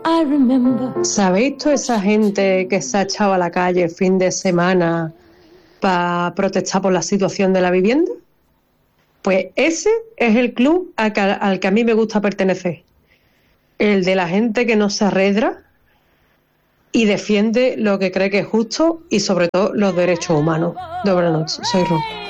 I remember. ¿Sabéis toda esa gente que se ha echado a la calle el fin de semana para protestar por la situación de la vivienda? Pues ese es el club al que a mí me gusta pertenecer. El de la gente que no se arredra y defiende lo que cree que es justo y sobre todo los derechos humanos. Buenas noches, soy Ro.